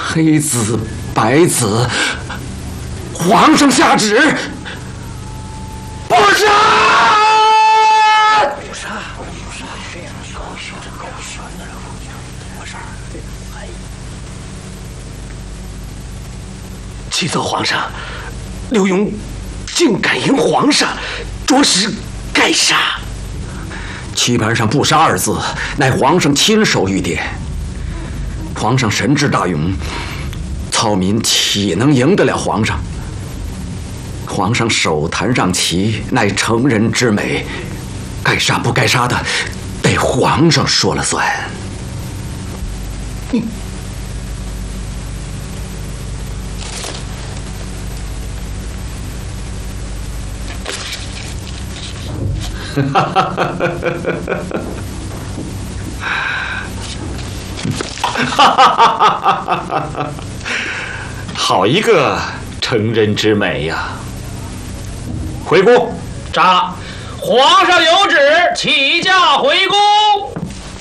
黑子白子，皇上下旨，不杀！ 不杀！启奏皇上，刘墉竟敢迎皇上，着实该杀。 棋盘上不杀二字，乃皇上亲手御点。皇上神智大勇，操民岂能赢得了皇上？皇上手弹让棋，乃成人之美，该杀不该杀的，得皇上说了算。 好一个成人之美呀！回宫， 杀！皇上有旨，起驾回宫。